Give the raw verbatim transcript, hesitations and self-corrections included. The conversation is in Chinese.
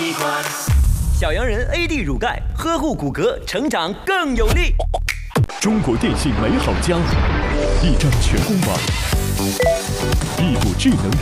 喜欢。 小洋人 A D 乳钙，呵护骨骼，成长更有力。 中国电信美好家，一张全公网，一部智能